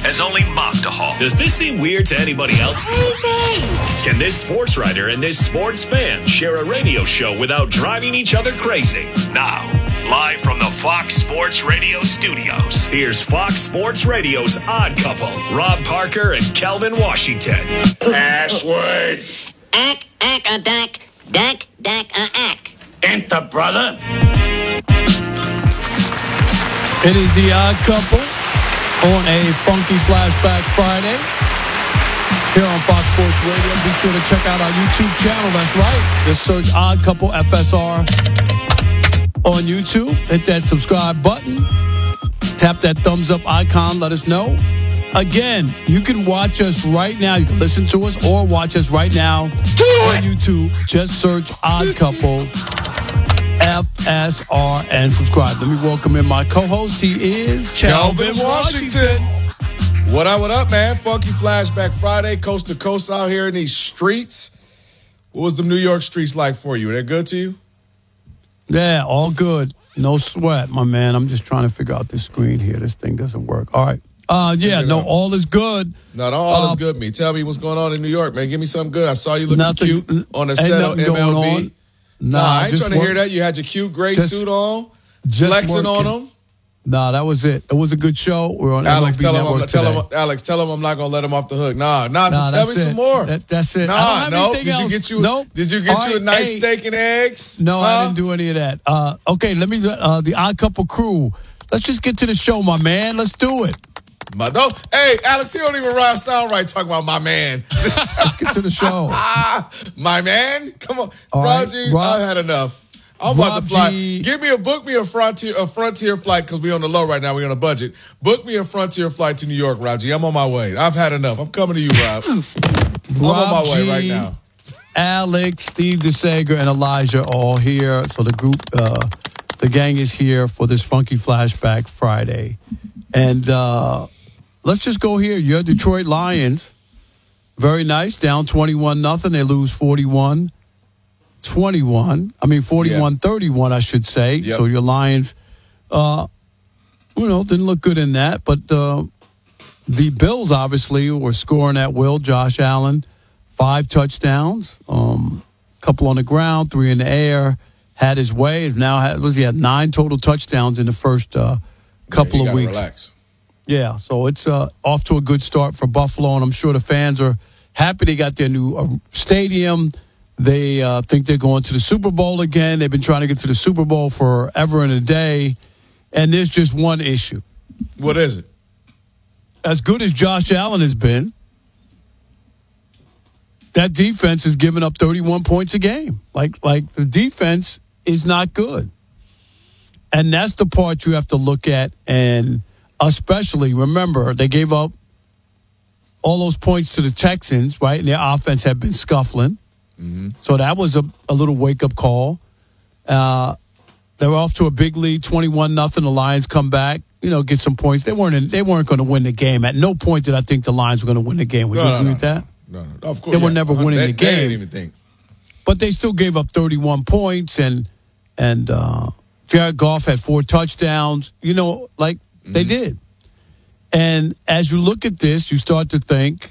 has only mocked a Hawk. Does this seem weird to anybody else? Can this sports writer and this sports fan share a radio show without driving each other crazy? Now, live from the Fox Sports Radio studios, here's Fox Sports Radio's Odd Couple, Rob Parker and Kelvin Washington. Password. Ack, ack. Enter, brother. It is the Odd Couple on a funky Flashback Friday here on Fox Sports Radio. Be sure to check out our YouTube channel. That's right. Just search Odd Couple FSR on YouTube. Hit that subscribe button. Tap that thumbs up icon. Let us know. Again, you can watch us right now. You can listen to us or watch us right now on YouTube. Just search Odd Couple FSR and subscribe. Let me welcome in my co-host. He is Kelvin Washington. What up, man? Funky Flashback Friday, coast to coast out here in these streets. What was the New York streets like for you? Were they good to you? Yeah, all good. No sweat, my man. I'm just trying to figure out this screen here. This thing doesn't work. All right. All is good. No, all is good, me. Tell me what's going on in New York, man. Give me something good. I saw you looking cute on the set of MLB. Nah, I ain't trying to hear that. You had your cute gray suit on, flexing on them. Nah, that was it. It was a good show. We're on Alex, MLB Network today. Alex, tell him I'm not gonna let him off the hook. Tell me some more. That's it. Did you get you a nice steak and eggs? No, I didn't do any of that. Okay, let me. The Odd Couple crew. Let's just get to the show, my man. Let's do it. Hey, Alex, he don't even sound right talking about my man. Let's get to the show. My man? Come on. Raji, I've had enough. I'm about to fly. Book me a Frontier flight because we're on the low right now. We're on a budget. Book me a Frontier flight to New York, Raji. I'm on my way. I've had enough. I'm coming to you, Rob. I'm on my way right now. Alex, Steve DeSager, and Elijah are all here. So the group, the gang is here for this Funky Flashback Friday. And let's just go here. Your Detroit Lions, very nice, down 21-0. They lose 41-31. 41-31, I should say. Yep. So your Lions, didn't look good in that. But the Bills, were scoring at will. Josh Allen, 5 touchdowns, couple on the ground, 3 in the air, had his way. He had 9 total touchdowns in the first couple of weeks. Relax. Yeah, so it's off to a good start for Buffalo, and I'm sure the fans are happy they got their new stadium. They think they're going to the Super Bowl again. They've been trying to get to the Super Bowl forever and a day, and there's just one issue. What is it? As good as Josh Allen has been, that defense is giving up 31 points a game. Like the defense is not good. And that's the part you have to look at, and especially, remember, they gave up all those points to the Texans, right? And their offense had been scuffling. Mm-hmm. So that was a little wake-up call. They were off to a big lead, 21-0. The Lions come back, get some points. They weren't going to win the game. At no point did I think the Lions were going to win the game. Would you agree with that? No, of course. They were never winning the game. They didn't even think. But they still gave up 31 points, and Jared Goff had 4 touchdowns. They did. And as you look at this, you start to think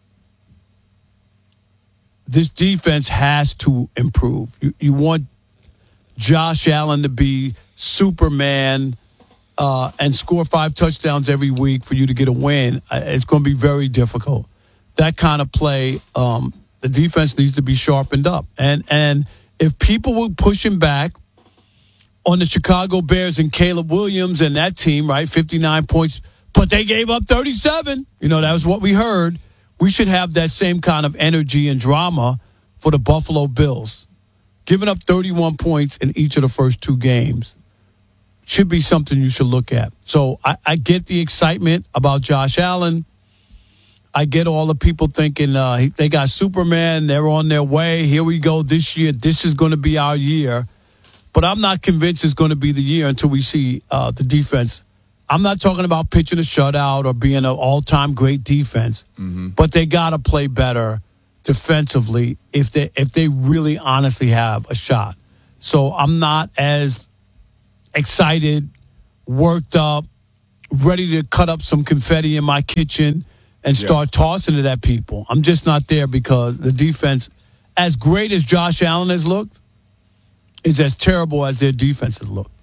this defense has to improve. You want Josh Allen to be Superman and score 5 touchdowns every week for you to get a win. It's going to be very difficult. That kind of play, the defense needs to be sharpened up. And if people were pushing back on the Chicago Bears and Caleb Williams and that team, right, 59 points, but they gave up 37. That was what we heard. We should have that same kind of energy and drama for the Buffalo Bills. Giving up 31 points in each of the first 2 games should be something you should look at. So I get the excitement about Josh Allen. I get all the people thinking they got Superman. They're on their way. Here we go this year. This is going to be our year. But I'm not convinced it's going to be the year until we see the defense. I'm not talking about pitching a shutout or being an all-time great defense, but they got to play better defensively if they really honestly have a shot. So I'm not as excited, worked up, ready to cut up some confetti in my kitchen and start tossing it at people. I'm just not there because the defense, as great as Josh Allen has looked, is as terrible as their defense has looked.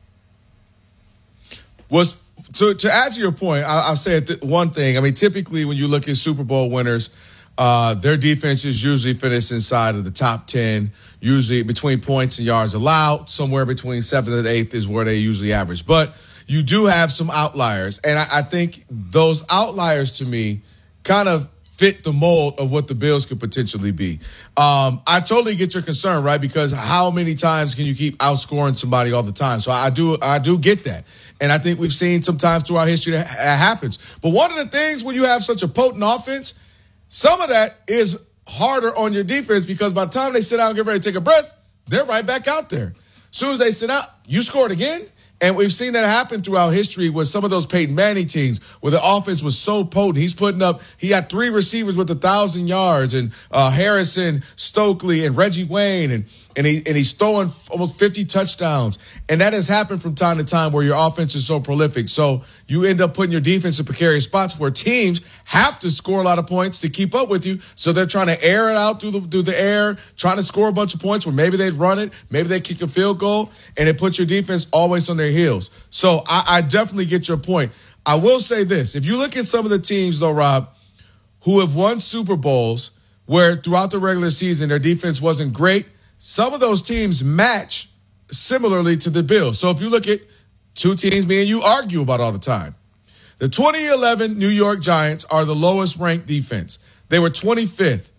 To add to your point, I'll say one thing. I mean, typically when you look at Super Bowl winners, their defenses usually finish inside of the top 10, usually between points and yards allowed. Somewhere between 7th and 8th is where they usually average. But you do have some outliers, and I think those outliers to me kind of fit the mold of what the Bills could potentially be. I totally get your concern, right? Because how many times can you keep outscoring somebody all the time? So I do get that. And I think we've seen sometimes throughout history that happens. But one of the things when you have such a potent offense, some of that is harder on your defense because by the time they sit down and get ready to take a breath, they're right back out there. As soon as they sit out, you scored again. And we've seen that happen throughout history with some of those Peyton Manning teams where the offense was so potent. He had 3 receivers with 1,000 yards and Harrison, Stokely, and Reggie Wayne. And he's throwing almost 50 touchdowns. And that has happened from time to time where your offense is so prolific. So you end up putting your defense in precarious spots where teams have to score a lot of points to keep up with you. So they're trying to air it out through the air, trying to score a bunch of points where maybe they'd run it, maybe they kick a field goal, and it puts your defense always on their heels. So I definitely get your point. I will say this. If you look at some of the teams, though, Rob, who have won Super Bowls where throughout the regular season their defense wasn't great, some of those teams match similarly to the Bills. So if you look at 2 teams me and you argue about all the time, the 2011 New York Giants are the lowest ranked defense. They were 25th.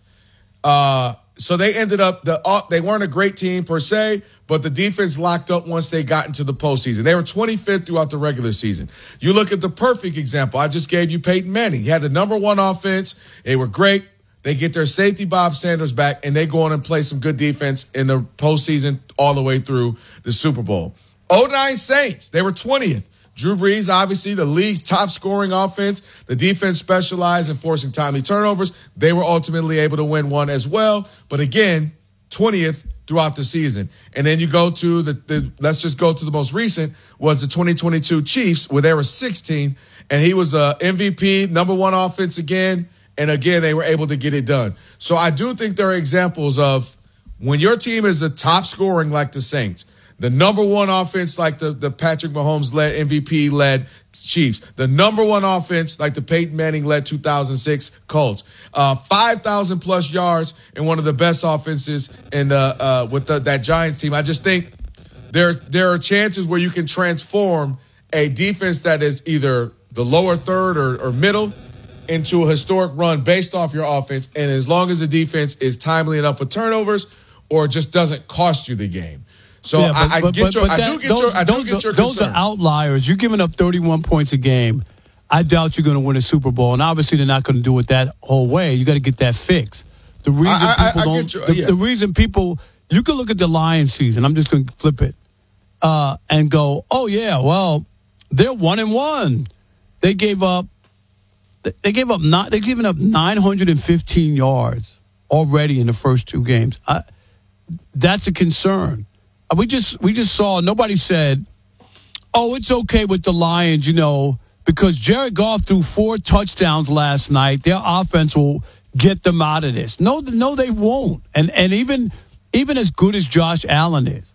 So they ended up, they weren't a great team per se, but the defense locked up once they got into the postseason. They were 25th throughout the regular season. You look at the perfect example. I just gave you Peyton Manning. He had the number 1 offense. They were great. They get their safety Bob Sanders back, and they go on and play some good defense in the postseason all the way through the Super Bowl. 09 Saints, they were 20th. Drew Brees, obviously the league's top scoring offense. The defense specialized in forcing timely turnovers. They were ultimately able to win one as well. But again, 20th throughout the season. And then you go to let's just go to the most recent, was the 2022 Chiefs, where they were 16th. And he was a MVP, number 1 offense again. And again, they were able to get it done. So I do think there are examples of when your team is a top scoring like the Saints, the number 1 offense like the Patrick Mahomes-led, MVP-led Chiefs, the number 1 offense like the Peyton Manning-led 2006 Colts, 5,000-plus yards in one of the best offenses with that Giants team. I just think there are chances where you can transform a defense that is either the lower third or middle into a historic run based off your offense, and as long as the defense is timely enough with turnovers or just doesn't cost you the game. So yeah, I do get your concern. Those are outliers. You're giving up 31 points a game. I doubt you're going to win a Super Bowl, and obviously they're not going to do it that whole way. You got to get that fixed. The reason the reason people, you can look at the Lions season. I'm just going to flip it and go, oh yeah, well they're 1-1. They've given up 915 yards already in the first 2 games. That's a concern. We just saw, nobody said, oh, it's okay with the Lions, because Jared Goff threw 4 touchdowns last night. Their offense will get them out of this. No, they won't. And even as good as Josh Allen is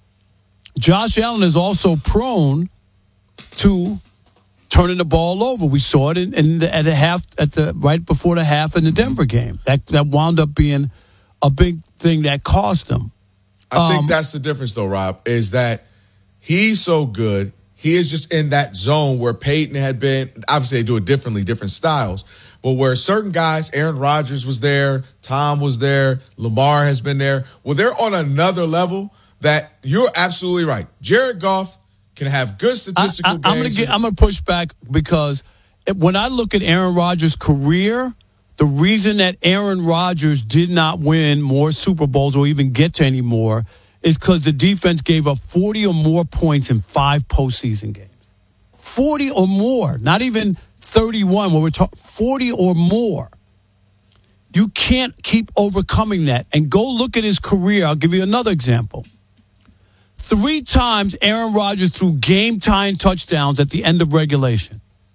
also prone to turning the ball over. We saw it right before the half in the Denver game. That wound up being a big thing that cost them. I think that's the difference, though, Rob, is that he's so good. He is just in that zone where Peyton had been. Obviously, they do it differently, different styles. But where certain guys, Aaron Rodgers was there, Tom was there, Lamar has been there. Well, they're on another level that you're absolutely right. Jared Goff can have good statistical games. I'm going to push back because when I look at Aaron Rodgers' career, the reason that Aaron Rodgers did not win more Super Bowls or even get to any more is because the defense gave up 40 or more points in 5 postseason games. 40 or more, not even 31 when we're talking 40 or more. You can't keep overcoming that. And go look at his career. I'll give you another example. 3 times Aaron Rodgers threw game-tying touchdowns at the end of regulation.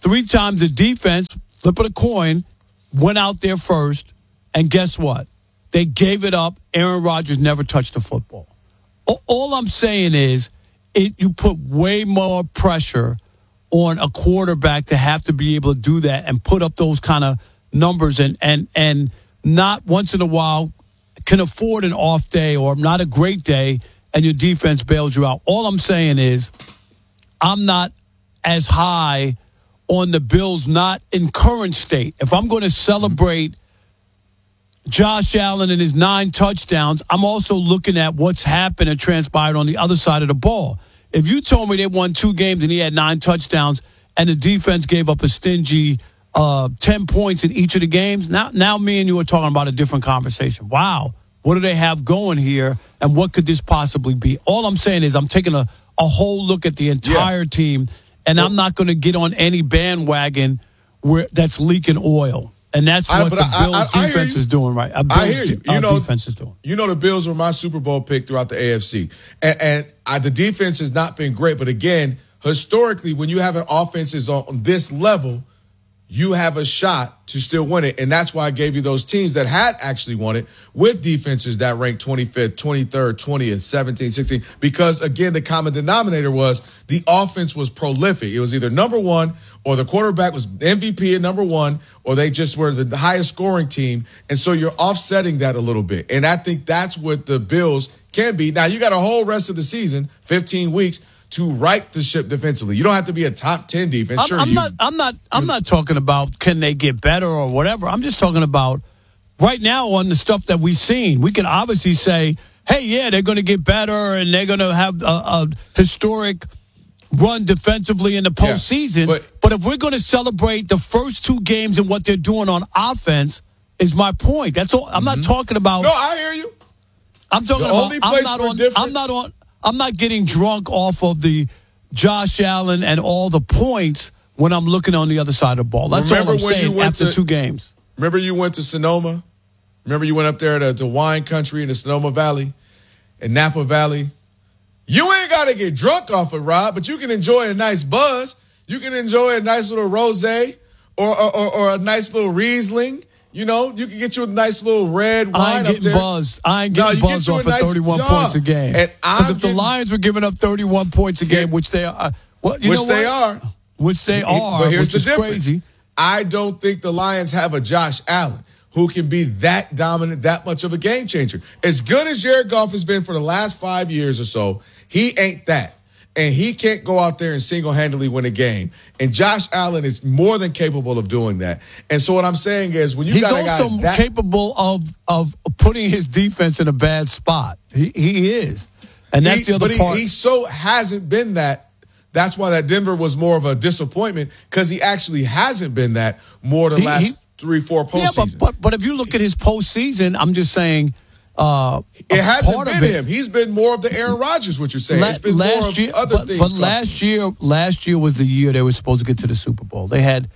3 times the defense, flip of the coin, went out there first, and guess what? They gave it up. Aaron Rodgers never touched the football. All I'm saying is you put way more pressure on a quarterback to have to be able to do that and put up those kind of numbers and not once in a while can afford an off day or not a great day and your defense bails you out. All I'm saying is I'm not as high on the Bills, not in current state. If I'm going to celebrate Josh Allen and his 9 touchdowns, I'm also looking at what's happened and transpired on the other side of the ball. If you told me they won 2 games and he had 9 touchdowns and the defense gave up a stingy 10 points in each of the games, now me and you are talking about a different conversation. Wow, what do they have going here, and what could this possibly be? All I'm saying is I'm taking a whole look at the entire team, and I'm not going to get on any bandwagon that's leaking oil. And that's what the Bills' defense is doing, right? I hear you. Defense is doing. You know, the Bills were my Super Bowl pick throughout the AFC. And the defense has not been great. But again, historically, when you have an offense on this level, you have a shot to still win it. And that's why I gave you those teams that had actually won it with defenses that ranked 25th, 23rd, 20th, 17th, 16th. Because, again, the common denominator was the offense was prolific. It was either number one or the quarterback was MVP at number one, or they just were the highest scoring team. And so you're offsetting that a little bit. And I think that's what the Bills can be. Now, you got a whole rest of the season, 15 weeks, to right the ship defensively. You don't have to be a top 10 defense. I'm not talking about can they get better or whatever. I'm just talking about right now on the stuff that we've seen. We can obviously say, hey, yeah, they're going to get better and they're going to have a historic run defensively in the postseason. Yeah, but if we're going to celebrate the first 2 games and what they're doing on offense, is my point. That's all. I'm not talking about. No, I hear you. I'm talking about. I'm not getting drunk off of the Josh Allen and all the points when I'm looking on the other side of the ball. That's all I'm saying after 2 games. Remember you went to Sonoma? Remember you went up there to wine country in the Sonoma Valley and Napa Valley? You ain't got to get drunk off it, Rob, but you can enjoy a nice buzz. You can enjoy a nice little rosé or a nice little Riesling. You know, you can get you a nice little red wine I ain't getting buzzed. I ain't getting buzzed off of 31 points a game. Because if the Lions were giving up 31 points a game, which they are, but here's the difference. Crazy. I don't think the Lions have a Josh Allen who can be that dominant, that much of a game changer. As good as Jared Goff has been for the last 5 years or so, he ain't that. And he can't go out there and single-handedly win a game. And Josh Allen is more than capable of doing that. And so what I'm saying is when you got a guy he's also capable of putting his defense in a bad spot. He is. And that's the other part. But he so hasn't been that. That's why that Denver was more of a disappointment, because he actually hasn't been that more the last 3-4 postseasons. Yeah, but if you look at his postseason, I'm just saying – it hasn't been him. He's been more of the Aaron Rodgers, what you're saying. It's been more of other things. But last year was the year they were supposed to get to the Super Bowl. They had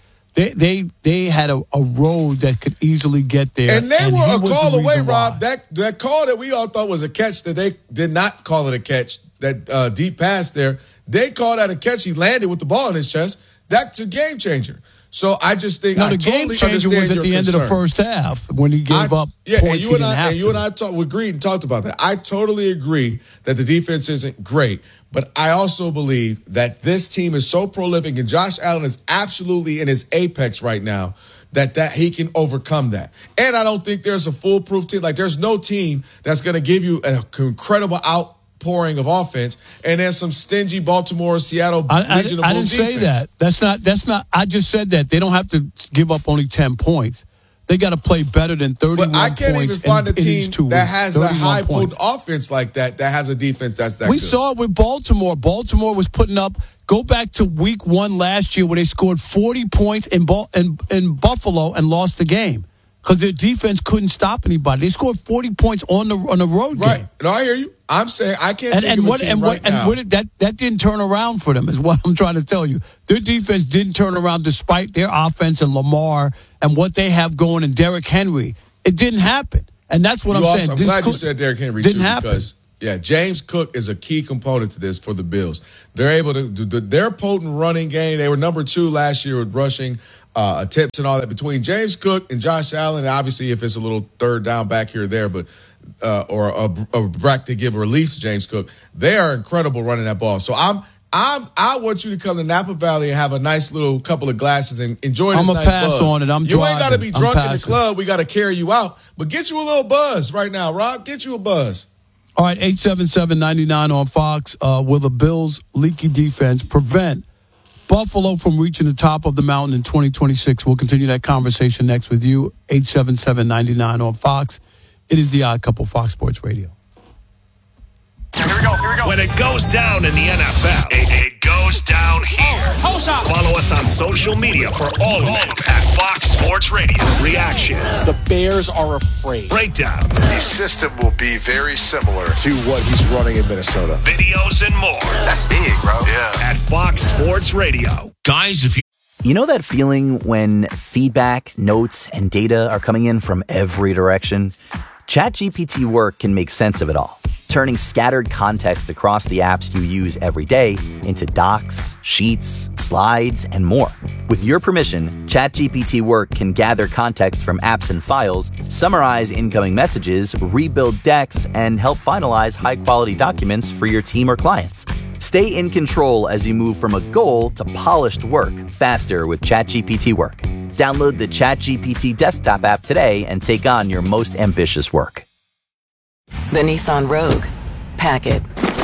a road that could easily get there. And they were a call away, Rob. That call that we all thought was a catch, that they did not call it a catch, that deep pass there, they called that a catch. He landed with the ball in his chest. That's a game changer. So I just think the game changer was at the end of the first half when he gave up. Yeah, and you and I agreed and talked about that. I totally agree that the defense isn't great, but I also believe that this team is so prolific and Josh Allen is absolutely in his apex right now that he can overcome that. And I don't think there's a foolproof team. Like, there's no team that's going to give you an incredible outpouring of offense, and then some stingy Baltimore, Seattle regional I didn't say that. That's not. I just said that they don't have to give up only 10 points. They got to play better than 31 points. But I can't even find a team that has a high potent offense like that has a defense that's that good. We saw it with Baltimore. Baltimore was putting up. Go back to week 1 last year where they scored 40 points in Buffalo and lost the game because their defense couldn't stop anybody. They scored 40 points on the road game. Right. No, I hear you. I'm saying I can't think of a team right now. That didn't turn around for them is what I'm trying to tell you. Their defense didn't turn around despite their offense and Lamar and what they have going and Derrick Henry. It didn't happen. And that's what I'm saying. I'm glad you said Derrick Henry, too, because Yeah, James Cook is a key component to this for the Bills. They're able to do their potent running game. They were number 2 last year with rushing attempts and all that. Between James Cook and Josh Allen, obviously if it's a little third down back here or there, but or a back to give relief to James Cook, they are incredible running that ball. So I want you to come to Napa Valley and have a nice little couple of glasses and enjoy this nice pass buzz. on it. I'm you driving. ain't got to be drunk in the club. We got to carry you out. But get you a little buzz right now, Rob. Get you a buzz. All right, 877-99 on Fox. Will the Bills' leaky defense prevent Buffalo from reaching the top of the mountain in 2026? We'll continue that conversation next with you. 877-99 on Fox. It is the Odd Couple, Fox Sports Radio. Here we go. When it goes down in the NFL, it goes down here. Follow us on social media for all of it at Fox Sports Radio. Reactions. The Bears are afraid. Breakdowns. The system will be very similar to what he's running in Minnesota. Videos and more. That's big, bro. Yeah. At Fox Sports Radio. Guys, if You know that feeling when feedback, notes, and data are coming in from every direction? ChatGPT Work can make sense of it all, turning scattered context across the apps you use every day into docs, sheets, slides, and more. With your permission, ChatGPT Work can gather context from apps and files, summarize incoming messages, rebuild decks, and help finalize high-quality documents for your team or clients. Stay in control as you move from a goal to polished work faster with ChatGPT Work. Download the ChatGPT desktop app today and take on your most ambitious work. The Nissan Rogue. Pack it.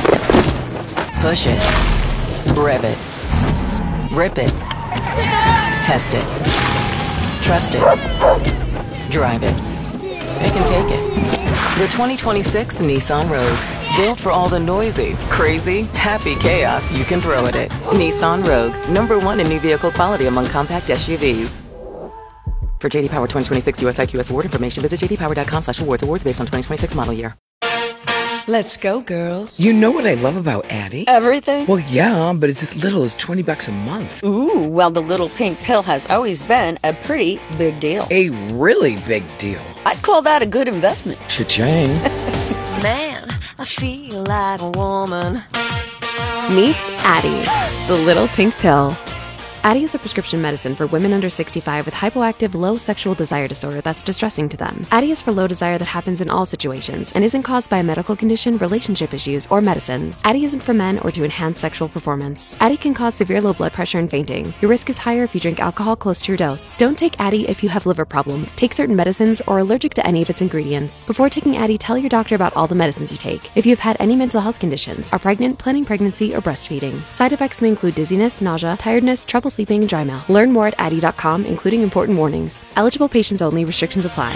Push it. Rev it. Rip it. Test it. Trust it. Drive it. Pick and take it. The 2026 Nissan Rogue. Built for all the noisy, crazy, happy chaos you can throw at it. Nissan Rogue. #1 in new vehicle quality among compact SUVs. For JD Power 2026 US IQS award information, visit jdpower.com/awards. Awards based on 2026 model year. Let's go, girls. You know what I love about Addie? Everything? Well, yeah, but it's as little as $20 a month. Ooh, well, the little pink pill has always been a pretty big deal. A really big deal. I'd call that a good investment. Cha-ching. Man, I feel like a woman. Meet Addie, the little pink pill. Addie is a prescription medicine for women under 65 with hypoactive low sexual desire disorder that's distressing to them. Addie is for low desire that happens in all situations and isn't caused by a medical condition, relationship issues, or medicines. Addie isn't for men or to enhance sexual performance. Addie can cause severe low blood pressure and fainting. Your risk is higher if you drink alcohol close to your dose. Don't take Addie if you have liver problems, take certain medicines, or are allergic to any of its ingredients. Before taking Addie, tell your doctor about all the medicines you take. If you have had any mental health conditions, are pregnant, planning pregnancy, or breastfeeding. Side effects may include dizziness, nausea, tiredness, trouble sleeping, and dry mouth. Learn more at Addie.com, including important warnings. Eligible patients only. Restrictions apply.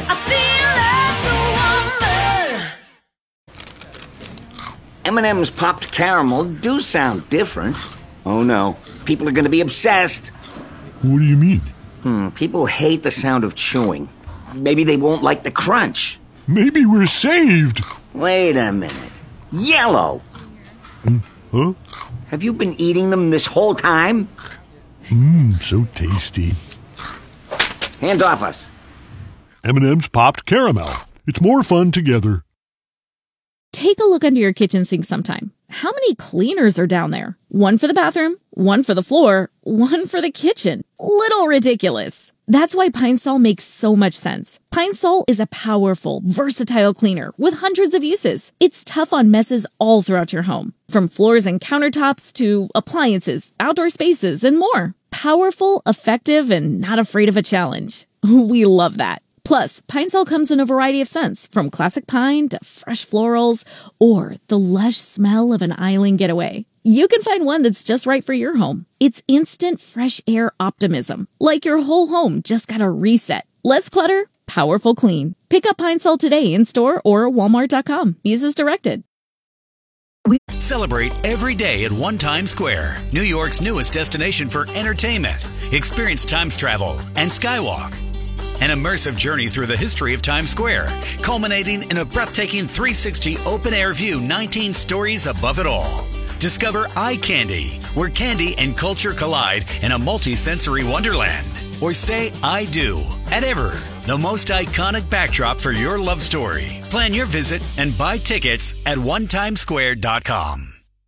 M&M's popped caramel do sound different. Oh no, people are going to be obsessed. What do you mean? People hate the sound of chewing. Maybe they won't like the crunch. Maybe we're saved. Wait a minute. Yellow. Huh? Have you been eating them this whole time? So tasty. Hands off us. M&M's popped caramel. It's more fun together. Take a look under your kitchen sink sometime. How many cleaners are down there? One for the bathroom, one for the floor, one for the kitchen. Little ridiculous. That's why Pine Sol makes so much sense. Pine Sol is a powerful, versatile cleaner with hundreds of uses. It's tough on messes all throughout your home, from floors and countertops to appliances, outdoor spaces, and more. Powerful, effective, and not afraid of a challenge. We love that. Plus, Pine Sol comes in a variety of scents, from classic pine to fresh florals, or the lush smell of an island getaway. You can find one that's just right for your home. It's instant fresh air optimism, like your whole home just got a reset. Less clutter, powerful clean. Pick up Pine Sol today in store or Walmart.com. Use as directed. Celebrate every day at One Times Square, New York's newest destination for entertainment. Experience Times Travel and Skywalk. An immersive journey through the history of Times Square, culminating in a breathtaking 360 open-air view 19 stories above it all. Discover Eye Candy, where candy and culture collide in a multi-sensory wonderland. Or say I do at Ever, the most iconic backdrop for your love story. Plan your visit and buy tickets at onetimesquare.com.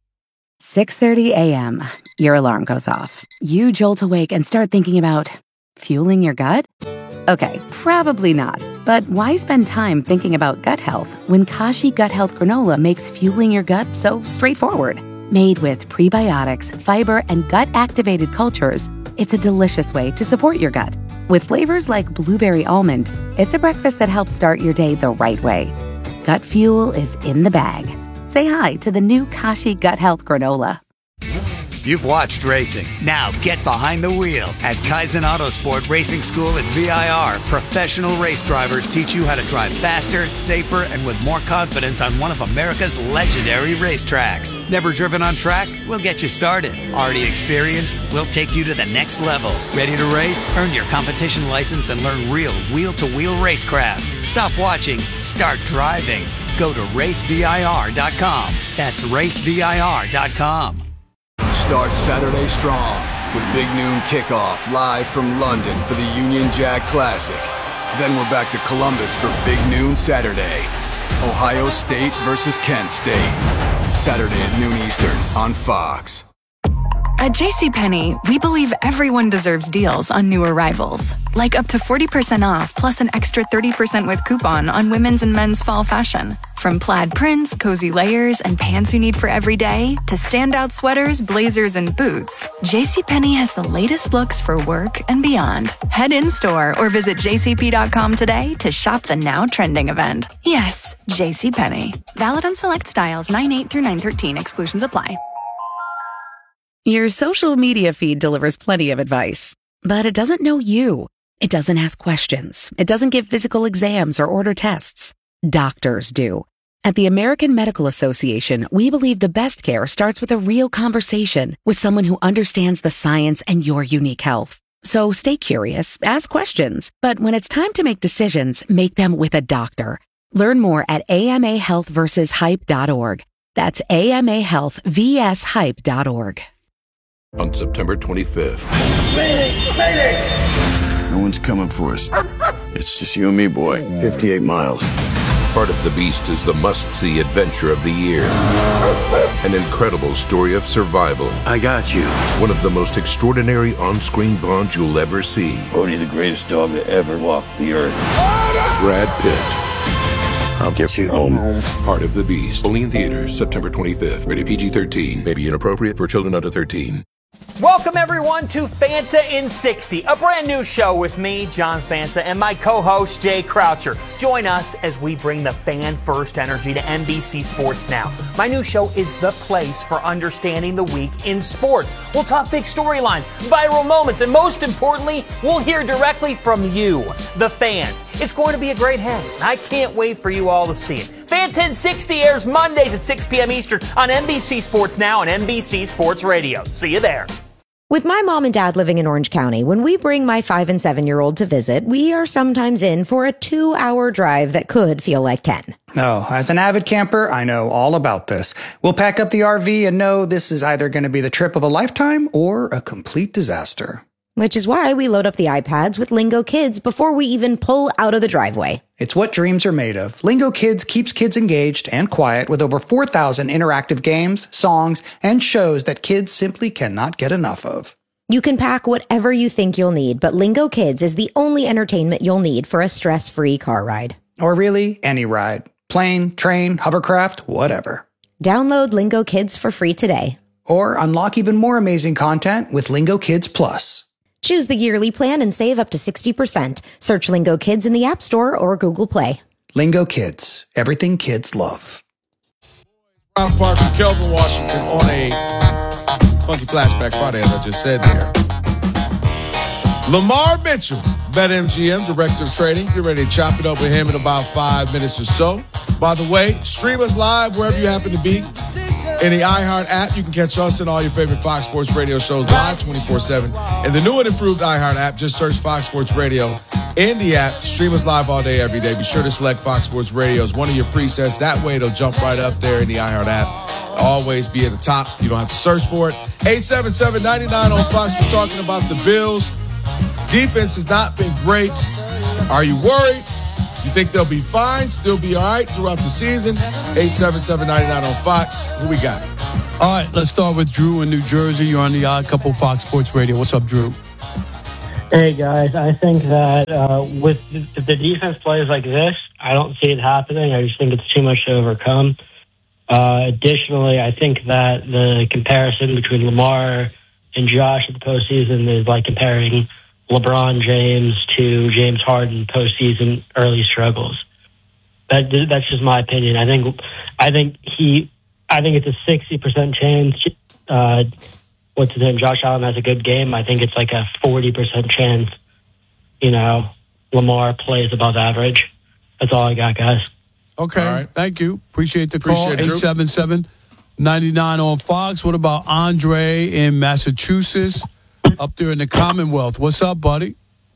6:30 a.m. Your alarm goes off. You jolt awake and start thinking about fueling your gut? Okay, probably not. But why spend time thinking about gut health when Kashi Gut Health Granola makes fueling your gut so straightforward? Made with prebiotics, fiber, and gut-activated cultures, it's a delicious way to support your gut. With flavors like blueberry almond, it's a breakfast that helps start your day the right way. Gut fuel is in the bag. Say hi to the new Kashi Gut Health Granola. You've watched racing. Now get behind the wheel. At Kaizen Autosport Racing School at VIR, professional race drivers teach you how to drive faster, safer, and with more confidence on one of America's legendary racetracks. Never driven on track? We'll get you started. Already experienced? We'll take you to the next level. Ready to race? Earn your competition license and learn real wheel-to-wheel racecraft. Stop watching. Start driving. Go to racevir.com. That's racevir.com. Start Saturday strong with Big Noon Kickoff live from London for the Union Jack Classic. Then we're back to Columbus for Big Noon Saturday. Ohio State versus Kent State. Saturday at noon Eastern on Fox. At JCPenney, we believe everyone deserves deals on new arrivals. Like up to 40% off plus an extra 30% with coupon on women's and men's fall fashion. From plaid prints, cozy layers, and pants you need for every day, to standout sweaters, blazers, and boots, JCPenney has the latest looks for work and beyond. Head in-store or visit jcp.com today to shop the now trending event. Yes, JCPenney. Valid on select styles 9/8 through 9/13. Exclusions apply. Your social media feed delivers plenty of advice, but it doesn't know you. It doesn't ask questions. It doesn't give physical exams or order tests. Doctors do. At the American Medical Association, we believe the best care starts with a real conversation with someone who understands the science and your unique health. So stay curious, ask questions, but when it's time to make decisions, make them with a doctor. Learn more at amahealthversushype.org. That's amahealthvshype.org. On September 25th. No one's coming for us. It's just you and me, boy. 58 miles. Part of the Beast is the must-see adventure of the year. An incredible story of survival. I got you. One of the most extraordinary on-screen bonds you'll ever see. Odie, the greatest dog to ever walk the earth. Brad Pitt. I'll get you home. Part of the Beast. Only in theaters, September 25th. Rated PG-13. May be inappropriate for children under 13. Welcome, everyone, to Fanta in 60, a brand new show with me, John Fanta, and my co-host, Jay Croucher. Join us as we bring the fan-first energy to NBC Sports Now. My new show is the place for understanding the week in sports. We'll talk big storylines, viral moments, and most importantly, we'll hear directly from you, the fans. It's going to be a great hang. I can't wait for you all to see it. Fanta in 60 airs Mondays at 6 p.m. Eastern on NBC Sports Now and NBC Sports Radio. See you there. With my mom and dad living in Orange County, when we bring my 5- and 7-year-old to visit, we are sometimes in for a 2-hour drive that could feel like 10. Oh, as an avid camper, I know all about this. We'll pack up the RV and know this is either going to be the trip of a lifetime or a complete disaster. Which is why we load up the iPads with Lingo Kids before we even pull out of the driveway. It's what dreams are made of. Lingo Kids keeps kids engaged and quiet with over 4,000 interactive games, songs, and shows that kids simply cannot get enough of. You can pack whatever you think you'll need, but Lingo Kids is the only entertainment you'll need for a stress-free car ride. Or really, any ride. Plane, train, hovercraft, whatever. Download Lingo Kids for free today. Or unlock even more amazing content with Lingo Kids Plus. Choose the yearly plan and save up to 60%. Search Lingo Kids in the App Store or Google Play. Lingo Kids. Everything kids love. Ralph Parker, Kelvin Washington on a Funky Flashback Friday, as I just said there. Lamar Mitchell, BetMGM, Director of Trading. Get ready to chop it up with him in about 5 minutes or so. By the way, stream us live wherever you happen to be. In the iHeart app, you can catch us and all your favorite Fox Sports Radio shows live 24/7. And the new and improved iHeart app, just search Fox Sports Radio in the app. Stream us live all day, every day. Be sure to select Fox Sports Radio as one of your presets. That way, it'll jump right up there in the iHeart app. Always be at the top. You don't have to search for it. 877-99 on Fox. We're talking about the Bills. Defense has not been great. Are you worried? You think they'll be fine, still be all right throughout the season? 877-99 on Fox. Who we got? All right, let's start with Drew in New Jersey. You're on the Odd Couple Fox Sports Radio. What's up, Drew? Hey, guys. I think that if the defense plays like this, I don't see it happening. I just think it's too much to overcome. Additionally, I think that the comparison between Lamar and Josh at the postseason is like comparing LeBron James to James Harden postseason early struggles. That's just my opinion. I think it's a 60% chance. What's his name? Josh Allen has a good game. I think it's like a 40% chance. Lamar plays above average. That's all I got, guys. Okay, right. Thank you. Appreciate the call. 877-99 on Fox. What about Andre in Massachusetts, up there in the Commonwealth? What's up, buddy?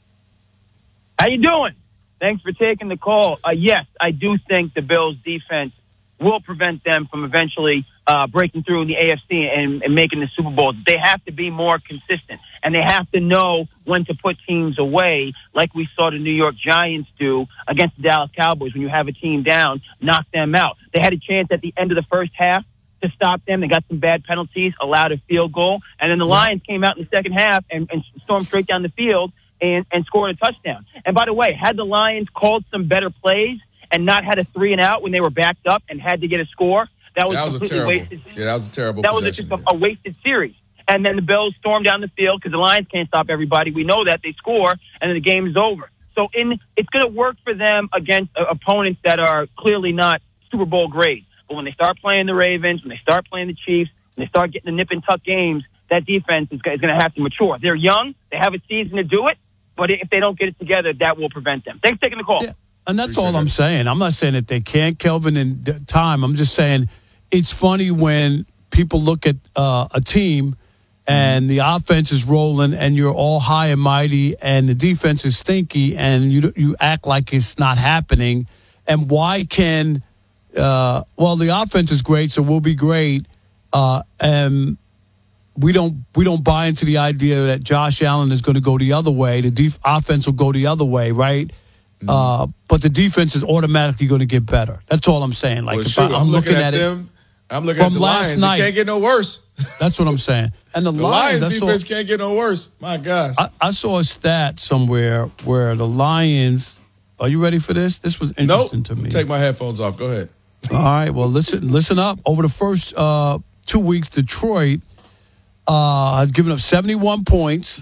How you doing? Thanks for taking the call. Yes, I do think the Bills' defense will prevent them from eventually breaking through in the AFC and making the Super Bowl. They have to be more consistent, and they have to know when to put teams away, like we saw the New York Giants do against the Dallas Cowboys. When you have a team down, knock them out. They had a chance at the end of the first half to stop them. They got some bad penalties, allowed a field goal, and then the Lions came out in the second half and stormed straight down the field and scored a touchdown. And by the way, had the Lions called some better plays and not had a 3-and-out when they were backed up and had to get a score, that was completely wasted. Yeah, that was a terrible That was just a wasted series. And then the Bills storm down the field because the Lions can't stop everybody. We know that. They score, and then the game is over. So it's going to work for them against opponents that are clearly not Super Bowl grade. But when they start playing the Ravens, when they start playing the Chiefs, when they start getting the nip-and-tuck games, that defense is going to have to mature. They're young. They have a season to do it. But if they don't get it together, that will prevent them. Thanks for taking the call. Yeah. And that's all I'm saying. I'm not saying that they can't, Kelvin, in time. I'm just saying it's funny when people look at a team and the offense is rolling and you're all high and mighty and the defense is stinky and you act like it's not happening. And why can the offense is great, so we'll be great. And we don't buy into the idea that Josh Allen is going to go the other way. The offense will go the other way, right? But the defense is automatically going to get better. That's all I'm saying. Like, well, I'm looking at them. I'm looking at the Lions. It can't get no worse. That's what I'm saying. And the Lions defense can't get no worse. My gosh. I saw a stat somewhere where the Lions. Are you ready for this? This was interesting to me. Take my headphones off. Go ahead. All right. Well, listen up. Over the first 2 weeks, Detroit has given up 71 points.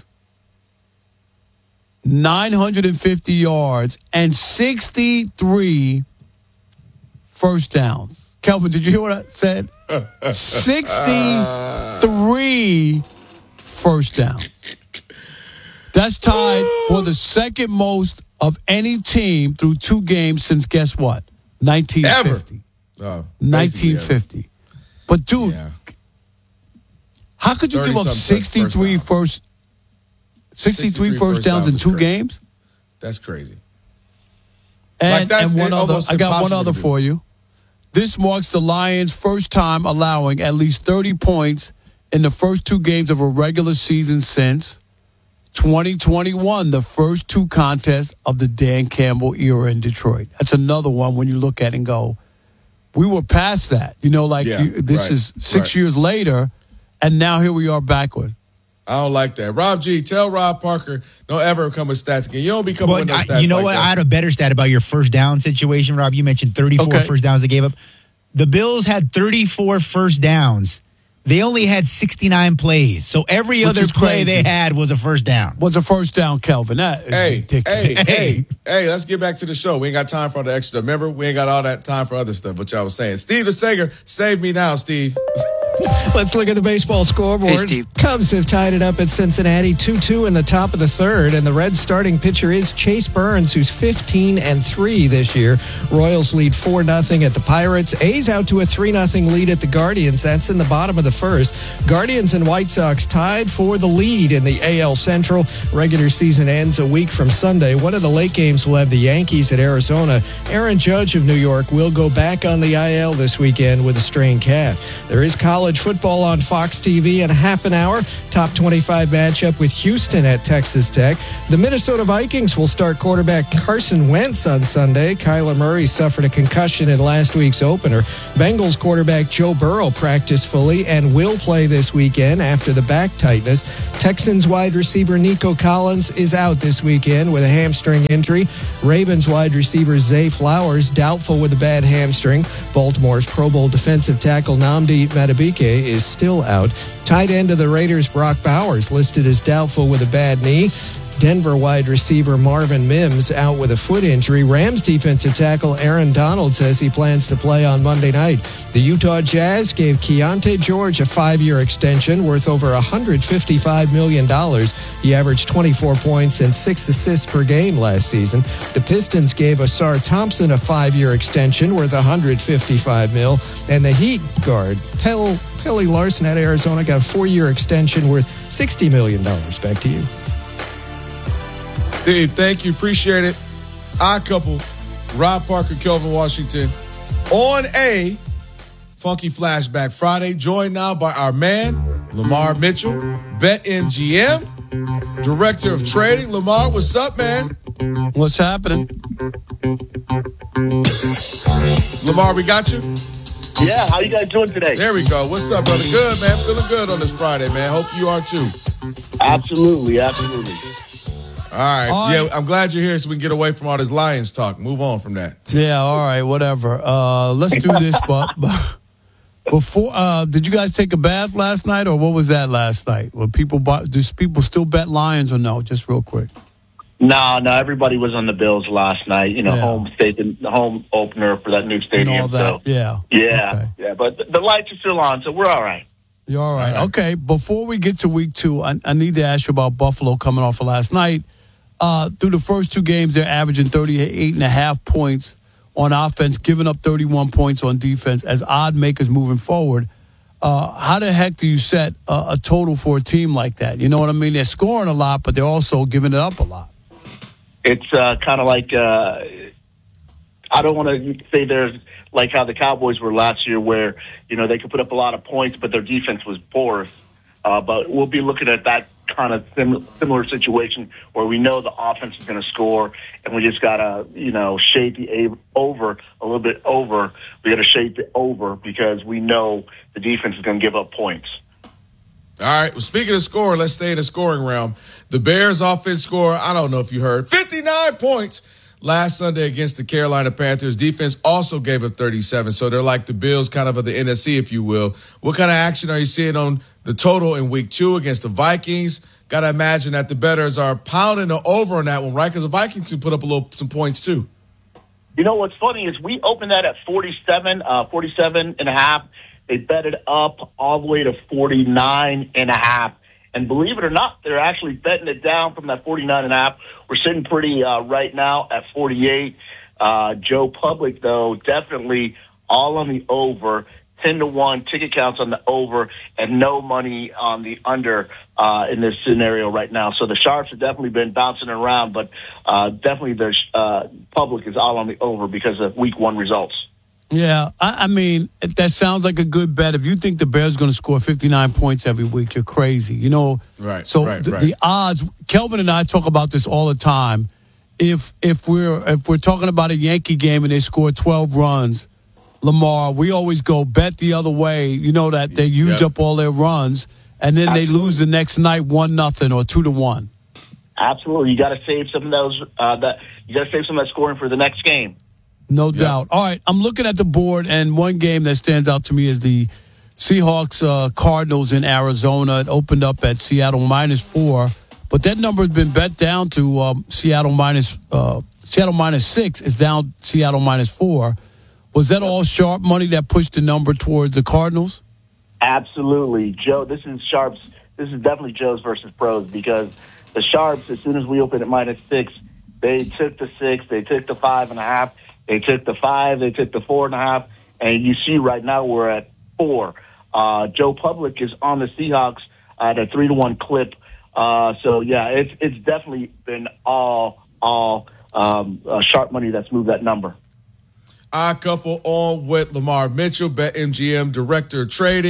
950 yards and 63 first downs. Kelvin, did you hear what I said? 63 first downs. That's tied for the second most of any team through 2 games since, guess what? 1950. 1950. But, dude, how could you give up 63 first 63 first downs in 2 games? That's crazy. And one other, I got one other for you. This marks the Lions' first time allowing at least 30 points in the first 2 games of a regular season since 2021, the first 2 contests of the Dan Campbell era in Detroit. That's another one when you look at it and go, we were past that. This is 6 years later, and now here we are backward. I don't like that. Rob G, tell Rob Parker, don't ever come with stats again. You don't be coming with no stats. You know what? I had a better stat about your first down situation, Rob. You mentioned 34 first downs they gave up. The Bills had 34 first downs. They only had 69 plays. So every other play they had was a first down. Was a first down, Kelvin. That is ridiculous. Hey, let's get back to the show. We ain't got time for all the extra. Remember, we ain't got all that time for other stuff, what y'all was saying. Steve the Sager, save me now, Steve. Let's look at the baseball scoreboard. Hey, Steve. Cubs have tied it up at Cincinnati 2-2 in the top of the third, and the Reds' starting pitcher is Chase Burns, who's 15-3 this year. Royals lead 4-0 at the Pirates. A's out to a 3-0 lead at the Guardians. That's in the bottom of the first. Guardians and White Sox tied for the lead in the AL Central. Regular season ends a week from Sunday. One of the late games will have the Yankees at Arizona. Aaron Judge of New York will go back on the IL this weekend with a strained calf. There is college college football on Fox TV in half an hour. Top 25 matchup with Houston at Texas Tech. The Minnesota Vikings will start quarterback Carson Wentz on Sunday. Kyler Murray suffered a concussion in last week's opener. Bengals quarterback Joe Burrow practiced fully and will play this weekend after the back tightness. Texans wide receiver Nico Collins is out this weekend with a hamstring injury. Ravens wide receiver Zay Flowers doubtful with a bad hamstring. Baltimore's Pro Bowl defensive tackle Nnamdi Madubuike is still out. Tight end of the Raiders Brock Bowers listed as doubtful with a bad knee. Denver wide receiver Marvin Mims out with a foot injury. Rams defensive tackle Aaron Donald says he plans to play on Monday night. The Utah Jazz gave Keontae George a 5-year extension worth over $155 million. He averaged 24 points and 6 assists per game last season. The Pistons gave Asar Thompson a 5-year extension worth $155 million. And the Heat guard Pelle Larson at Arizona got a 4-year extension worth $60 million. Back to you. Steve, thank you. Appreciate it. Odd couple, Rob Parker, Kelvin Washington, on a Funky Flashback Friday, joined now by our man, Lamar Mitchell, BetMGM, Director of Trading. Lamar, what's up, man? What's happening? Lamar, we got you? Yeah, how you guys doing today? There we go. What's up, brother? Good, man. Feeling good on this Friday, man. Hope you are too. Absolutely. All right. Yeah, I'm glad you're here so we can get away from all this Lions talk. Move on from that. Yeah, all right, whatever. Let's do this. But before, did you guys take a bath last night, or what was that last night? Do people still bet Lions or no? Just real quick. No, everybody was on the Bills last night. The home opener for that new stadium. And all that, so, yeah. Yeah, but the lights are still on, so we're all right. You're all right. Okay, before we get to week 2, I need to ask you about Buffalo coming off of last night. Through the first 2 games, they're averaging 38.5 points on offense, giving up 31 points on defense as odd makers moving forward. How the heck do you set a total for a team like that? You know what I mean? They're scoring a lot, but they're also giving it up a lot. It's kind of like I don't want to say there's like how the Cowboys were last year where, they could put up a lot of points, but their defense was porous. But we'll be looking at that kind of similar situation where we know the offense is going to score, and we just got to, shade the over a little bit over. We got to shade the over because we know the defense is going to give up points. All right. Well, speaking of scoring, let's stay in the scoring realm. The Bears offense score, I don't know if you heard, 59 points last Sunday against the Carolina Panthers. Defense also gave up 37, so they're like the Bills kind of the NFC, if you will. What kind of action are you seeing on the total in week 2 against the Vikings? Got to imagine that the bettors are pounding the over on that one, right? Because the Vikings can put up some points too. What's funny is we opened that at 47 and a half. They bet it up all the way to 49 and a half. And believe it or not, they're actually betting it down from that 49 and a half. We're sitting pretty right now at 48. Joe Public, though, definitely all on the over. 10-1 ticket counts on the over and no money on the under in this scenario right now. So the Sharps have definitely been bouncing around, but definitely the Public is all on the over because of week 1 results. Yeah, I mean, that sounds like a good bet. If you think the Bears are going to score 59 points every week, you're crazy. Right. So the odds, Kelvin and I talk about this all the time. If we're talking about a Yankee game and they score 12 runs, Lamar, we always go bet the other way. You know that they used up all their runs, and then they lose the next night 1-0 or 2-1. Absolutely, you got to save some of those. You got to save some of that scoring for the next game. No doubt. All right, I'm looking at the board, and one game that stands out to me is the Seahawks Cardinals in Arizona. It opened up at Seattle -4, but that number has been bet down to Seattle -6. It's down Seattle -4. Was that all sharp money that pushed the number towards the Cardinals? Absolutely, Joe. This is Sharps. This is definitely Joe's versus pros because the Sharps, as soon as we opened at -6, they took the 6, they took the 5.5. They took the 5, they took the 4.5, and you see right now we're at 4. Joe Public is on the Seahawks at a 3-1 clip. So yeah, it's definitely been all sharp money that's moved that number. Couple on with Lamar Mitchell, BetMGM Director of Trading.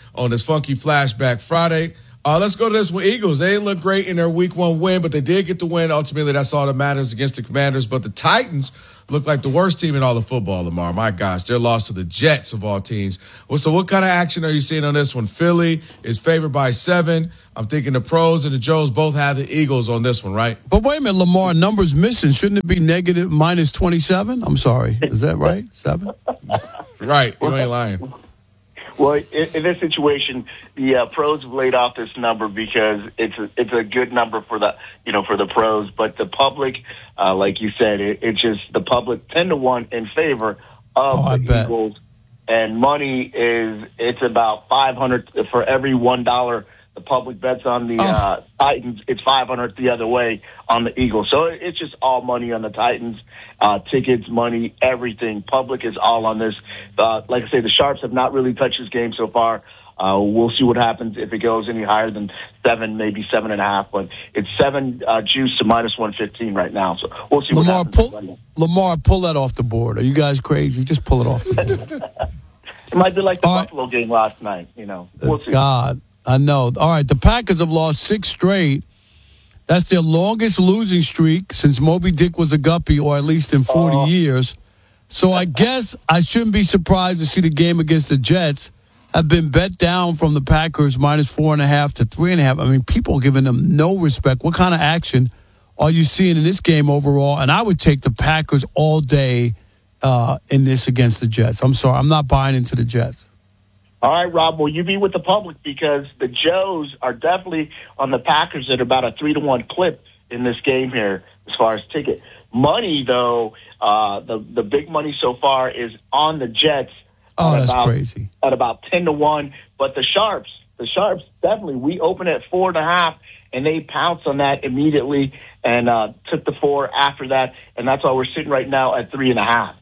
on this funky flashback Friday. Let's go to this one. Eagles, they didn't look great in their week 1 win, but they did get the win. Ultimately, that's all that matters against the Commanders. But the Titans look like the worst team in all of football, Lamar. My gosh, their loss to the Jets of all teams. Well, so what kind of action are you seeing on this one? Philly is favored by 7. I'm thinking the pros and the Joes both have the Eagles on this one, right? But wait a minute, Lamar, numbers missing. Shouldn't it be negative minus 27? I'm sorry. Is that right? 7? Right. You ain't lying. Well, in this situation, the pros have laid off this number because it's a good number for the pros, but the public, like you said, it's just the public 10-1 in favor of the Eagles, and money it's about $500 for every $1 the public bets on the Titans. It's $500 the other way on the Eagles. So it's just all money on the Titans. Tickets, money, everything. Public is all on this. Like I say, the Sharps have not really touched this game so far. We'll see what happens if it goes any higher than 7, maybe 7.5. But it's 7 juice to minus 115 right now. So we'll see what happens. Lamar, pull that off the board. Are you guys crazy? Just pull it off the board. It might be like the Buffalo game last night. We'll see. God, I know. All right, the Packers have lost 6 straight. That's their longest losing streak since Moby Dick was a guppy, or at least in 40 years. So I guess I shouldn't be surprised to see the game against the Jets have been bet down from the Packers minus 4.5 to 3.5. I mean, people are giving them no respect. What kind of action are you seeing in this game overall? And I would take the Packers all day in this against the Jets. I'm sorry, I'm not buying into the Jets. All right, Rob, will you be with the public? Because the Joes are definitely on the Packers at about a 3-1 clip in this game here as far as ticket. Money, though, the big money so far is on the Jets. Oh, that's crazy. At about 10-1. But the Sharps definitely, we open at 4.5, and they pounced on that immediately and took the 4 after that. And that's why we're sitting right now at 3.5.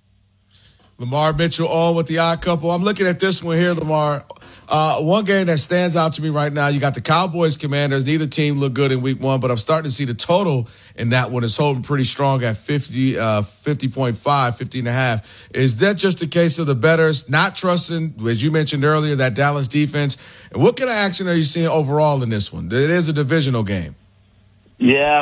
Lamar Mitchell on with the odd couple. I'm looking at this one here, Lamar. One game that stands out to me right now, you got the Cowboys Commanders. Neither team looked good in week 1, but I'm starting to see the total in that one is holding pretty strong at 50.5, 50.5. Is that just a case of the bettors not trusting, as you mentioned earlier, that Dallas defense? And what kind of action are you seeing overall in this one? It is a divisional game. Yeah,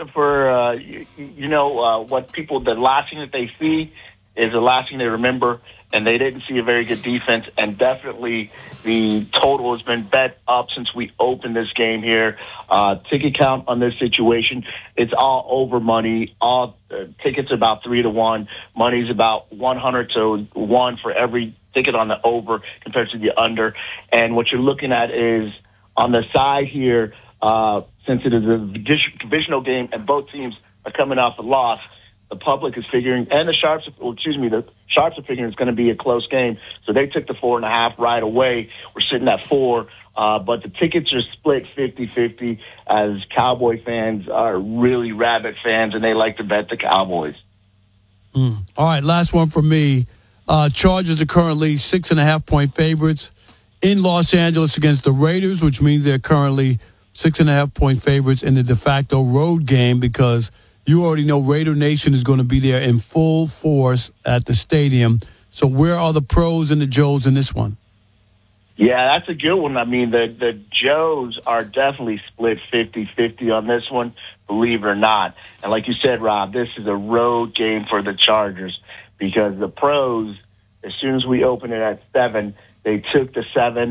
what people, the last thing that they see is the last thing they remember, and they didn't see a very good defense, and definitely the total has been bet up since we opened this game here. Ticket count on this situation, it's all over money. All tickets about 3-1. Money's about 100 to 1 for every ticket on the over compared to the under. And what you're looking at is on the side here, since it is a divisional game and both teams are coming off a loss, the public is figuring, and the Sharps are figuring it's going to be a close game. So they took the 4.5 right away. We're sitting at 4, but the tickets are split 50-50 as Cowboy fans are really rabid fans, and they like to bet the Cowboys. All right, last one for me. Chargers are currently 6.5-point favorites in Los Angeles against the Raiders, which means they're currently 6.5-point favorites in the de facto road game because you already know Raider Nation is going to be there in full force at the stadium. So where are the pros and the Joes in this one? Yeah, that's a good one. I mean, the Joes are definitely split 50-50 on this one, believe it or not. And like you said, Rob, this is a road game for the Chargers because the pros, as soon as we opened it at 7, they took the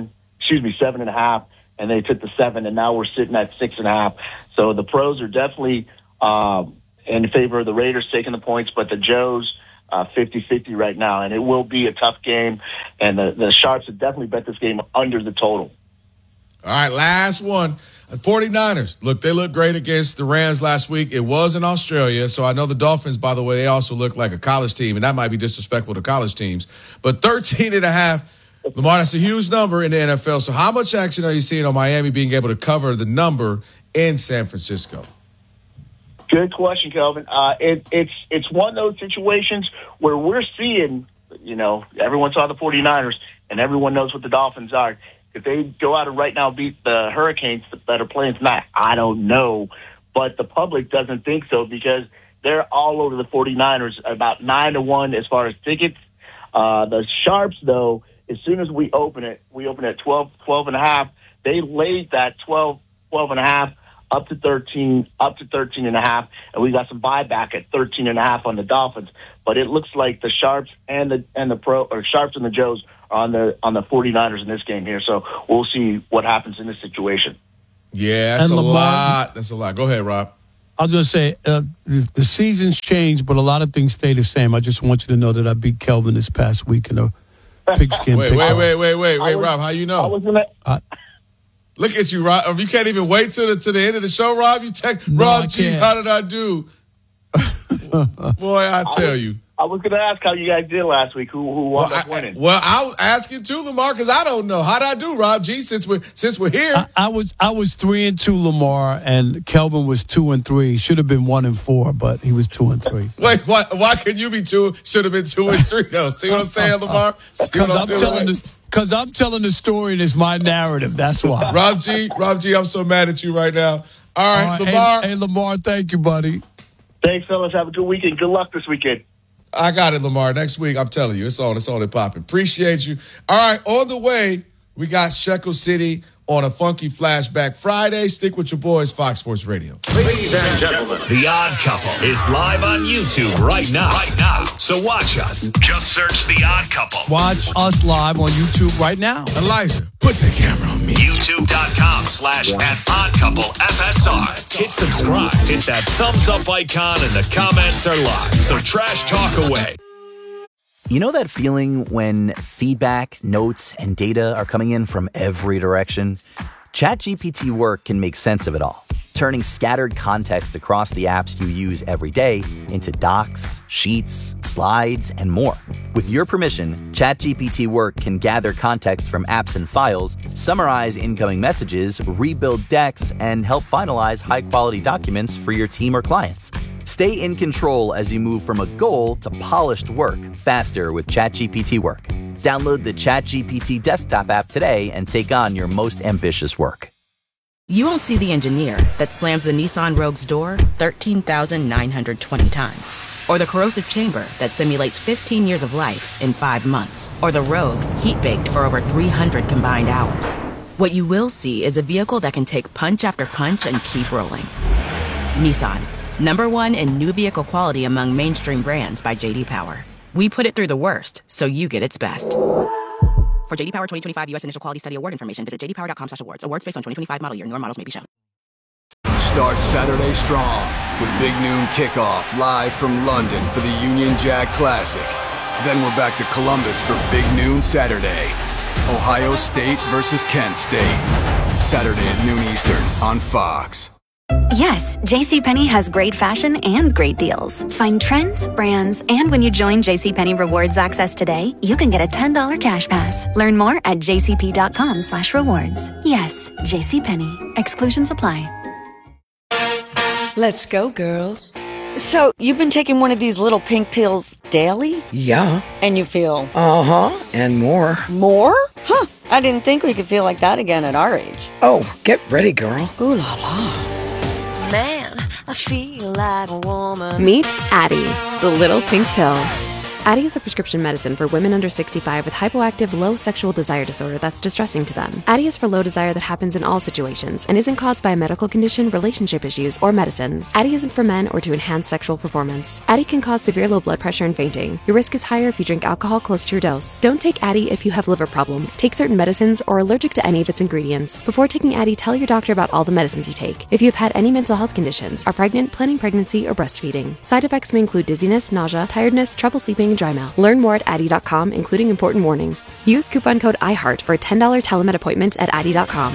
7.5, and they took the 7, and now we're sitting at 6.5. So the pros are definitely in favor of the Raiders taking the points, but the Joes 50-50 right now, and it will be a tough game, and the Sharps have definitely bet this game under the total. All right, last one. 49ers. Look, they looked great against the Rams last week. It was in Australia, so I know the Dolphins, by the way, they also look like a college team, and that might be disrespectful to college teams. But 13.5, Lamar, that's a huge number in the NFL. So how much action are you seeing on Miami being able to cover the number in San Francisco? Good question, Kelvin. It's one of those situations where we're seeing, everyone saw the 49ers, and everyone knows what the Dolphins are. If they go out and right now beat the Hurricanes that are playing tonight, I don't know. But the public doesn't think so because they're all over the 49ers, about 9-1 as far as tickets. The Sharps, though, as soon as we open it at 12 and a half. They laid that 12 and a half up to 13 and a half, and we got some buyback at 13 and a half on the Dolphins. But it looks like the Sharps and the Sharps and the Joes are on the 49ers in this game here. So we'll see what happens in this situation. Yeah, that's a lot. That's a lot. Go ahead, Rob. I was going to say, the season's changed, but a lot of things stay the same. I just want you to know that I beat Kelvin this past week in a pigskin. Wait, Rob, how you know? Look at you, Rob. You can't even wait till the end of the show, Rob. You text Rob G, how did I do? Boy, I tell you. I was going to ask how you guys did last week. Who wound up winning? Well, I'll ask you too, Lamar, because I don't know. How did I do, Rob G? Since we're here, I was 3-2, Lamar, and Kelvin was 2-3. Should have been 1-4, but he was 2-3. So. Wait, why could you be 2? Should have been 2-3 though. See what I'm saying, Lamar? Because I'm telling the story and it's my narrative. That's why. Rob G, I'm so mad at you right now. All right, Lamar. Hey, Lamar, thank you, buddy. Thanks, fellas. Have a good weekend. Good luck this weekend. I got it, Lamar. Next week, I'm telling you, it's on and popping. Appreciate you. All right, on the way, we got Shekel City on a funky flashback Friday. Stick with your boys, Fox Sports Radio. Ladies and gentlemen, The Odd Couple is live on YouTube right now. So watch us. Just search The Odd Couple. Watch us live on YouTube right now. Elijah, put the camera on me. YouTube.com/@oddcouplefsr. Hit subscribe. Hit that thumbs up icon and the comments are live. So trash talk away. You know that feeling when feedback, notes, and data are coming in from every direction? ChatGPT Work can make sense of it all, turning scattered context across the apps you use every day into docs, sheets, slides, and more. With your permission, ChatGPT Work can gather context from apps and files, summarize incoming messages, rebuild decks, and help finalize high-quality documents for your team or clients. Stay in control as you move from a goal to polished work faster with ChatGPT Work. Download the ChatGPT desktop app today and take on your most ambitious work. You won't see the engineer that slams the Nissan Rogue's door 13,920 times. Or the corrosive chamber that simulates 15 years of life in 5 months. Or the Rogue heat-baked for over 300 combined hours. What you will see is a vehicle that can take punch after punch and keep rolling. Nissan. #1 in new vehicle quality among mainstream brands by J.D. Power. We put it through the worst, so you get its best. For J.D. Power 2025 U.S. Initial Quality Study Award information, visit jdpower.com/awards. Awards based on 2025 model year. Newer models may be shown. Start Saturday strong with Big Noon Kickoff live from London for the Union Jack Classic. Then we're back to Columbus for Big Noon Saturday. Ohio State versus Kent State. Saturday at noon Eastern on Fox. Yes, JCPenney has great fashion and great deals. Find trends, brands, and when you join JCPenney Rewards Access today, you can get a $10 cash pass. Learn more at jcp.com/rewards. Yes, JCPenney. Exclusions apply. Let's go, girls. So, you've been taking one of these little pink pills daily? Yeah. And you feel? Uh-huh, and more. More? Huh, I didn't think we could feel like that again at our age. Oh, get ready, girl. Ooh la la. Man, I feel like a woman. Meet Addyi, the little pink pill. Addyi is a prescription medicine for women under 65 with hypoactive low sexual desire disorder that's distressing to them. Addyi is for low desire that happens in all situations and isn't caused by a medical condition, relationship issues, or medicines. Addyi isn't for men or to enhance sexual performance. Addyi can cause severe low blood pressure and fainting. Your risk is higher if you drink alcohol close to your dose. Don't take Addyi if you have liver problems, take certain medicines, or are allergic to any of its ingredients. Before taking Addyi, tell your doctor about all the medicines you take. If you have had any mental health conditions, are pregnant, planning pregnancy, or breastfeeding. Side effects may include dizziness, nausea, tiredness, trouble sleeping, and dry mouth. Learn more at Addyi.com, including important warnings. Use coupon code IHEART for a $10 telemed appointment at Addyi.com.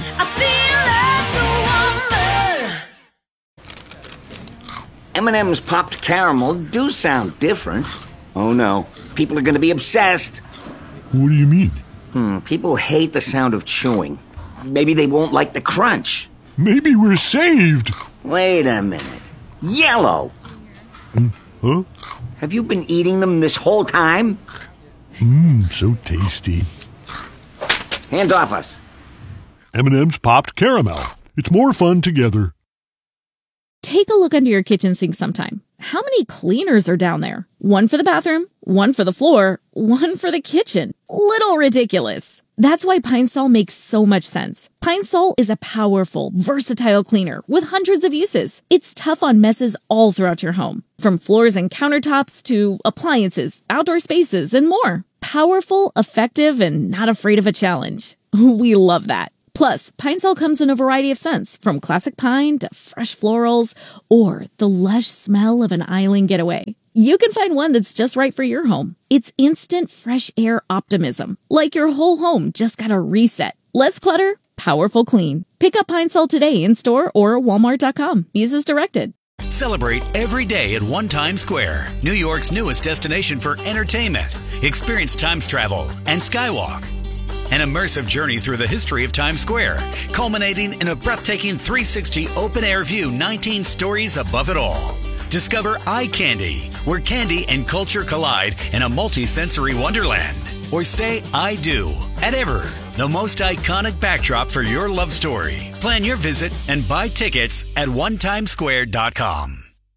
M&M's popped caramel do sound different. Oh no, people are going to be obsessed. What do you mean? People hate the sound of chewing. Maybe they won't like the crunch. Maybe we're saved. Wait a minute. Yellow. Huh? Have you been eating them this whole time? So tasty. Hands off us. M&M's popped caramel. It's more fun together. Take a look under your kitchen sink sometime. How many cleaners are down there? One for the bathroom, one for the floor, one for the kitchen. Little ridiculous. That's why Pine Sol makes so much sense. Pine Sol is a powerful, versatile cleaner with hundreds of uses. It's tough on messes all throughout your home, from floors and countertops to appliances, outdoor spaces, and more. Powerful, effective, and not afraid of a challenge. We love that. Plus, Pine Sol comes in a variety of scents, from classic pine to fresh florals, or the lush smell of an island getaway. You can find one that's just right for your home. It's instant fresh air optimism, like your whole home just got a reset. Less clutter, powerful clean. Pick up Pine Sol today in store or walmart.com. Use as directed. Celebrate every day at One Times Square, New York's newest destination for entertainment. Experience Times Travel and Skywalk. An immersive journey through the history of Times Square, culminating in a breathtaking 360 open-air view 19 stories above it all. Discover Eye Candy, where candy and culture collide in a multi-sensory wonderland. Or say I do at Ever, the most iconic backdrop for your love story. Plan your visit and buy tickets at onetimesquare.com.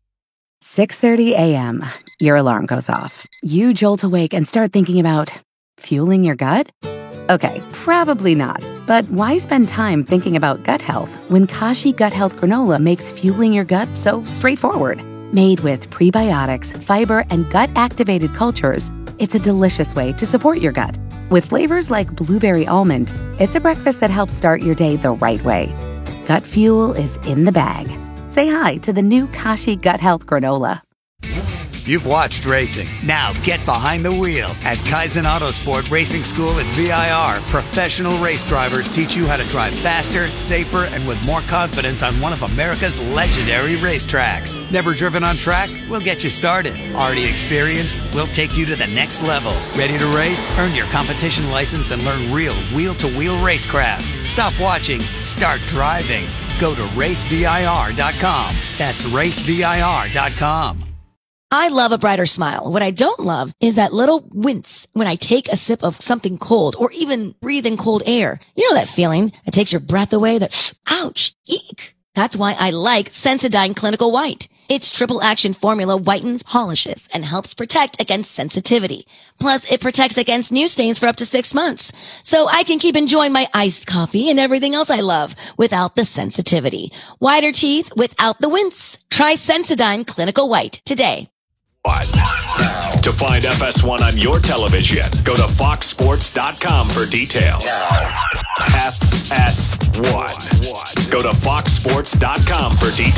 6:30 a.m. Your alarm goes off. You jolt awake and start thinking about fueling your gut? Okay, probably not. But why spend time thinking about gut health when Kashi Gut Health Granola makes fueling your gut so straightforward? Made with prebiotics, fiber, and gut-activated cultures, it's a delicious way to support your gut. With flavors like blueberry almond, it's a breakfast that helps start your day the right way. Gut fuel is in the bag. Say hi to the new Kashi Gut Health Granola. You've watched racing. Now get behind the wheel. At Kaizen Autosport Racing School at VIR, professional race drivers teach you how to drive faster, safer, and with more confidence on one of America's legendary racetracks. Never driven on track? We'll get you started. Already experienced? We'll take you to the next level. Ready to race? Earn your competition license and learn real wheel-to-wheel racecraft. Stop watching. Start driving. Go to racevir.com. That's racevir.com. I love a brighter smile. What I don't love is that little wince when I take a sip of something cold or even breathe in cold air. You know that feeling that takes your breath away, that ouch, eek. That's why I like Sensodyne Clinical White. Its triple action formula whitens, polishes, and helps protect against sensitivity. Plus, it protects against new stains for up to 6 months. So I can keep enjoying my iced coffee and everything else I love without the sensitivity. Whiter teeth without the wince. Try Sensodyne Clinical White today. To find FS1 on your television, go to foxsports.com for details. FS1. Go to foxsports.com for details.